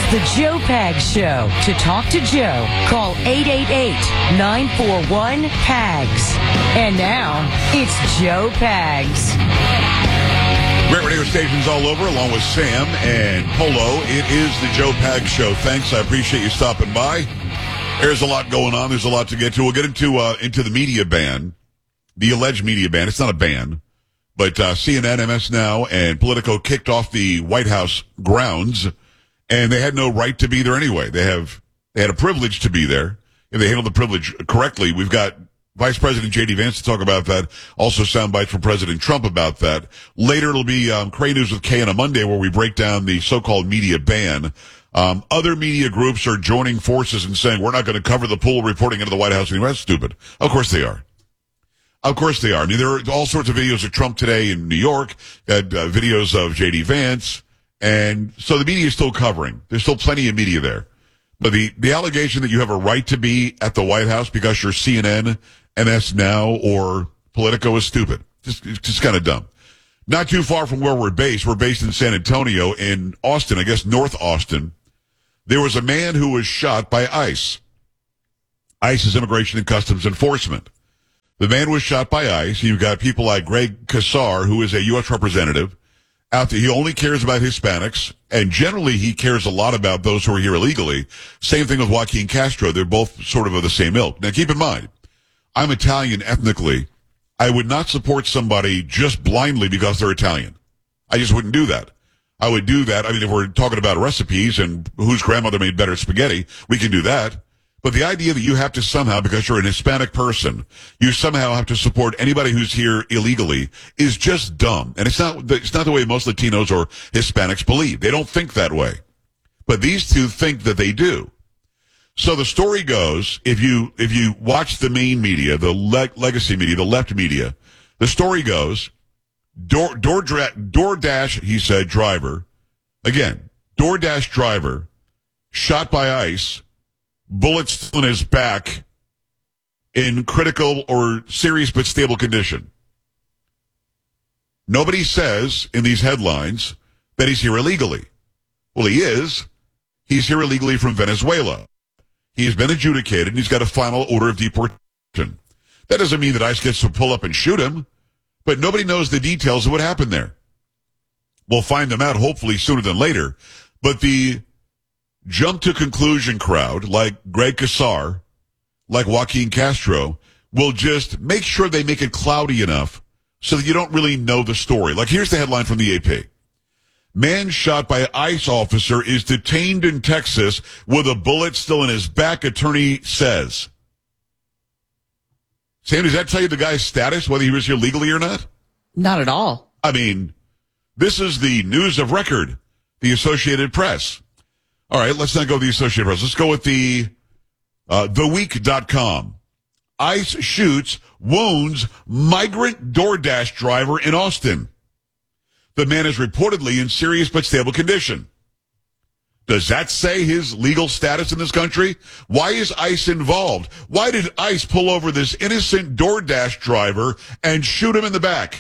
the Joe Pags Show. To talk to Joe, call 888-941-PAGS. And now, it's Joe Pags. Great radio stations all over, along with Sam and Polo. It is the Joe Pags Show. Thanks. I appreciate you stopping by. There's a lot going on. There's a lot to get to. We'll get into the media ban, the alleged media ban. It's not a ban, but CNN, MS Now, and Politico kicked off the White House grounds, and they had no right to be there anyway. They had a privilege to be there. If they handled the privilege correctly, we've got Vice President J.D. Vance to talk about that. Also sound bites from President Trump about that. Later it'll be Cray News with Kay on a Monday where we break down the so-called media ban. Other media groups are joining forces and saying we're not going to cover the pool reporting into the White House anymore. That's stupid. Of course they are. Of course they are. I mean, there are all sorts of videos of Trump today in New York, videos of J.D. Vance, and so the media is still covering. There's still plenty of media there. But the allegation that you have a right to be at the White House because you're CNN, MS Now, or Politico is stupid. Just kind of dumb. Not too far from where we're based. We're based in San Antonio, in Austin, I guess North Austin. There was a man who was shot by ICE. ICE is Immigration and Customs Enforcement. The man was shot by ICE. You've got people like Greg Casar, who is a U.S. representative. Out there, he only cares about Hispanics, and generally he cares a lot about those who are here illegally. Same thing with Joaquin Castro. They're both sort of the same ilk. Now, keep in mind, I'm Italian ethnically. I would not support somebody just blindly because they're Italian. I just wouldn't do that. I would do that. I mean, if we're talking about recipes and whose grandmother made better spaghetti, we can do that. But the idea that you have to somehow, because you're an Hispanic person, you somehow have to support anybody who's here illegally is just dumb. And it's not the way most Latinos or Hispanics believe. They don't think that way. But these two think that they do. So the story goes, if you watch the main media, the legacy media, the left media, the story goes, DoorDash, he said, driver, again, DoorDash driver, shot by ICE, bullets in his back, in critical or serious but stable condition. Nobody says in these headlines that he's here illegally. Well, he is. He's here illegally from Venezuela. He's been adjudicated, and he's got a final order of deportation. That doesn't mean that ICE gets to pull up and shoot him, but nobody knows the details of what happened there. We'll find them out hopefully sooner than later. But the jump to conclusion crowd, like Greg Casar, like Joaquin Castro, will just make sure they make it cloudy enough so that you don't really know the story. Like, here's the headline from the AP. Man shot by ICE officer is detained in Texas with a bullet still in his back, attorney says. Sam, does that tell you the guy's status, whether he was here legally or not? Not at all. I mean, this is the news of record, the Associated Press. All right, let's not go with the Associated Press. Let's go with the theweek.com. ICE shoots, wounds migrant DoorDash driver in Austin. The man is reportedly in serious but stable condition. Does that say his legal status in this country? Why is ICE involved? Why did ICE pull over this innocent DoorDash driver and shoot him in the back?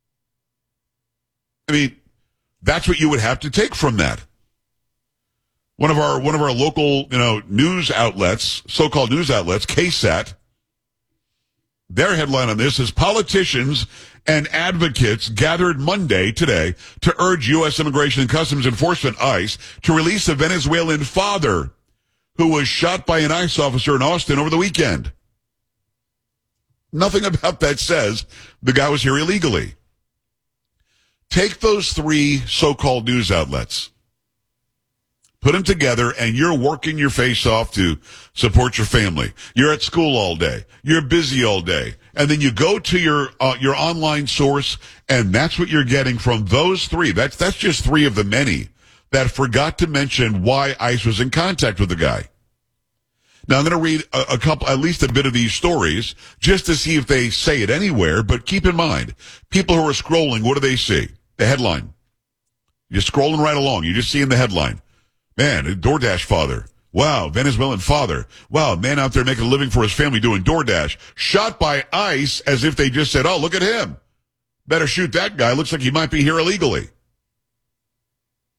I mean, that's what you would have to take from that. One of our local, news outlets, so-called news outlets, KSAT, their headline on this is politicians and advocates gathered Monday today to urge U.S. Immigration and Customs Enforcement, ICE, to release a Venezuelan father who was shot by an ICE officer in Austin over the weekend. Nothing about that says the guy was here illegally. Take those three so-called news outlets, put them together, and you're working your face off to support your family. You're at school all day. You're busy all day. And then you go to your online source, and that's what you're getting from those three. That's just three of the many that forgot to mention why ICE was in contact with the guy. Now, I'm going to read a couple, at least a bit of these stories, just to see if they say it anywhere. But keep in mind, people who are scrolling, what do they see? The headline. You're scrolling right along. You're just seeing the headline. Man, a DoorDash father. Wow, Venezuelan father. Wow, man out there making a living for his family doing DoorDash. Shot by ICE as if they just said, oh, look at him. Better shoot that guy. Looks like he might be here illegally.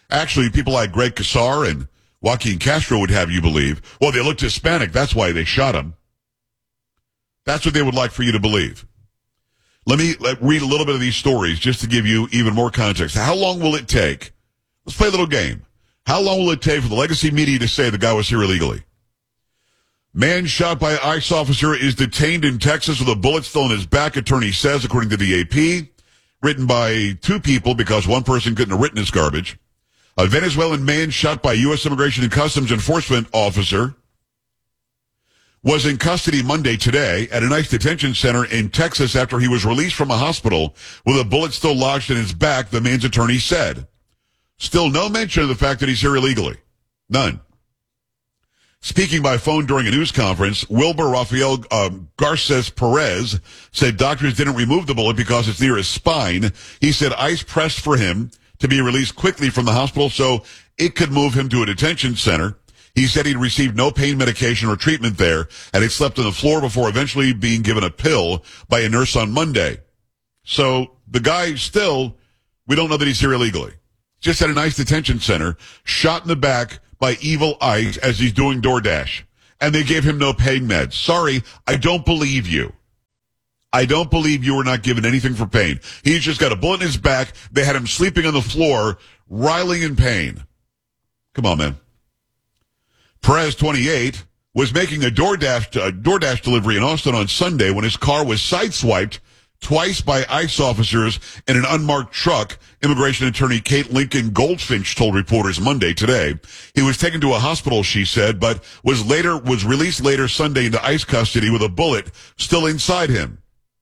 Actually, people like Greg Casar and Joaquin Castro would have you believe, well, they looked Hispanic, that's why they shot him. That's what they would like for you to believe. Let me read a little bit of these stories just to give you even more context. How long will it take? Let's play a little game. How long will it take for the legacy media to say the guy was here illegally? Man shot by ICE officer is detained in Texas with a bullet still in his back, attorney says, according to the AP. Written by two people because one person couldn't have written this garbage. A Venezuelan man shot by U.S. Immigration and Customs Enforcement officer was in custody Monday today at an ICE detention center in Texas after he was released from a hospital with a bullet still lodged in his back, the man's attorney said. Still no mention of the fact that he's here illegally. None. Speaking by phone during a news conference, Wilbur Rafael Garces Perez said doctors didn't remove the bullet because it's near his spine. He said ICE pressed for him to be released quickly from the hospital so it could move him to a detention center. He said he'd received no pain medication or treatment there and had slept on the floor before eventually being given a pill by a nurse on Monday. So the guy still, we don't know that he's here illegally. Just at a nice detention center, shot in the back by evil ICE as he's doing DoorDash. And they gave him no pain meds. Sorry, I don't believe you. I don't believe you were not given anything for pain. He's just got a bullet in his back. They had him sleeping on the floor, writhing in pain. Come on, man. Perez, 28, was making a DoorDash delivery in Austin on Sunday when his car was sideswiped twice by ICE officers in an unmarked truck, immigration attorney Kate Lincoln Goldfinch told reporters Monday today. He was taken to a hospital, she said, but was released later Sunday into ICE custody with a bullet still inside him.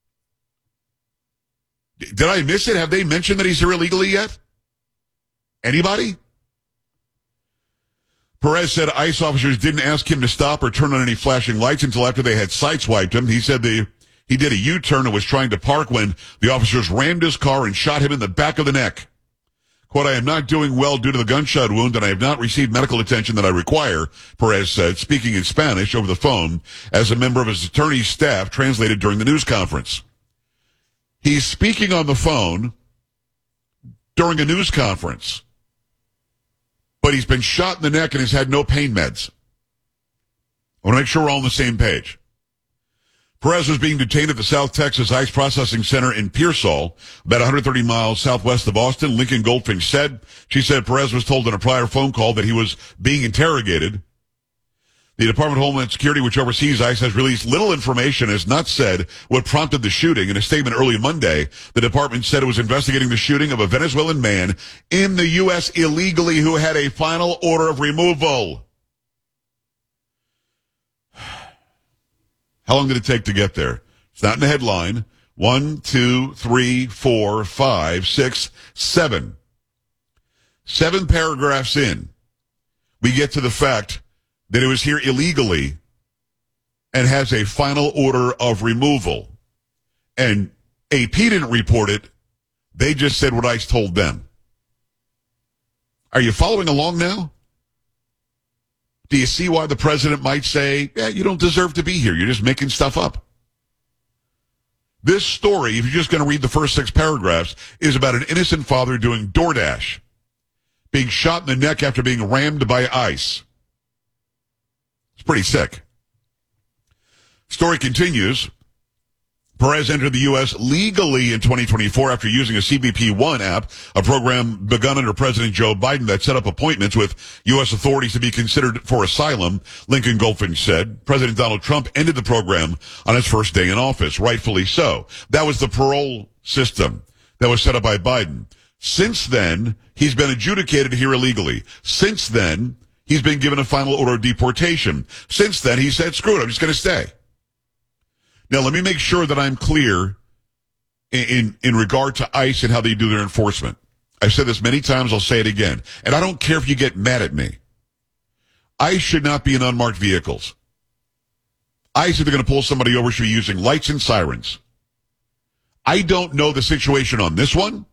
Did I miss it? Have they mentioned that he's here illegally yet? Anybody? Perez said ICE officers didn't ask him to stop or turn on any flashing lights until after they had sideswiped him. He said he did a U-turn and was trying to park when the officers rammed his car and shot him in the back of the neck. Quote, I am not doing well due to the gunshot wound and I have not received medical attention that I require, Perez said, speaking in Spanish over the phone as a member of his attorney's staff translated during the news conference. He's speaking on the phone during a news conference, but he's been shot in the neck and has had no pain meds. I want to make sure we're all on the same page. Perez was being detained at the South Texas ICE Processing Center in Pearsall, about 130 miles southwest of Austin, Lincoln Goldfinch said. She said Perez was told in a prior phone call that he was being interrogated. The Department of Homeland Security, which oversees ICE, has released little information, has not said what prompted the shooting. In a statement early Monday, the department said it was investigating the shooting of a Venezuelan man in the U.S. illegally who had a final order of removal. How long did it take to get there? It's not in the headline. 1, 2, 3, 4, 5, 6, 7. 7 paragraphs in, we get to the fact that it was here illegally and has a final order of removal. And AP didn't report it. They just said what ICE told them. Are you following along now? Do you see why the president might say, yeah, you don't deserve to be here. You're just making stuff up. This story, if you're just going to read the first 6 paragraphs, is about an innocent father doing DoorDash, being shot in the neck after being rammed by ICE. It's pretty sick. Story continues. Perez entered the U.S. legally in 2024 after using a CBP One app, a program begun under President Joe Biden that set up appointments with U.S. authorities to be considered for asylum, Lincoln Goldfinch said. President Donald Trump ended the program on his first day in office, rightfully so. That was the parole system that was set up by Biden. Since then, he's been adjudicated here illegally. Since then, he's been given a final order of deportation. Since then, he said, screw it, I'm just going to stay. Now, let me make sure that I'm clear in regard to ICE and how they do their enforcement. I've said this many times, I'll say it again. And I don't care if you get mad at me. ICE should not be in unmarked vehicles. ICE, if they're going to pull somebody over, should be using lights and sirens. I don't know the situation on this one.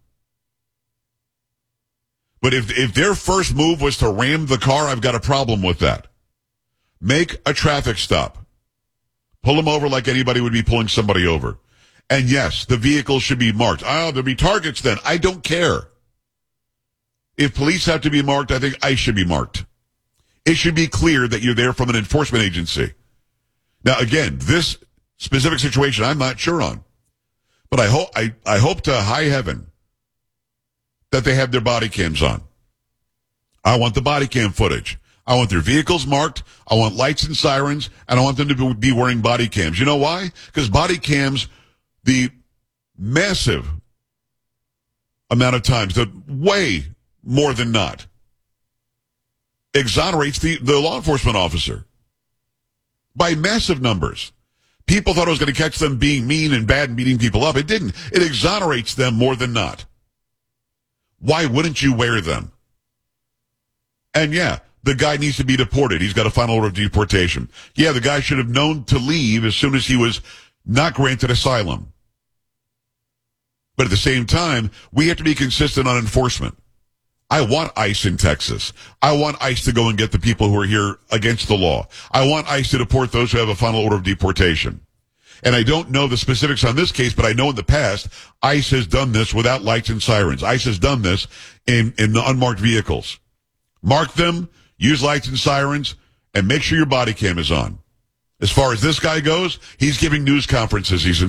But if their first move was to ram the car, I've got a problem with that. Make a traffic stop. Pull them over like anybody would be pulling somebody over. And yes, the vehicle should be marked. Oh, there'll be targets then. I don't care. if police have to be marked, I think ICE should be marked. It should be clear that you're there from an enforcement agency. Now, again, this specific situation I'm not sure on. But I hope to high heaven that they have their body cams on. I want the body cam footage. I want their vehicles marked. I want lights and sirens, and I want them to be wearing body cams. You know why? Because body cams, the massive amount of times, the way more than not, exonerates the law enforcement officer by massive numbers. People thought it was going to catch them being mean and bad and beating people up. It didn't. It exonerates them more than not. Why wouldn't you wear them? And yeah, the guy needs to be deported. He's got a final order of deportation. Yeah, the guy should have known to leave as soon as he was not granted asylum. But at the same time, we have to be consistent on enforcement. I want ICE in Texas. I want ICE to go and get the people who are here against the law. I want ICE to deport those who have a final order of deportation. And I don't know the specifics on this case, but I know in the past, ICE has done this without lights and sirens. ICE has done this in unmarked vehicles. Mark them, use lights and sirens, and make sure your body cam is on. As far as this guy goes, he's giving news conferences. He's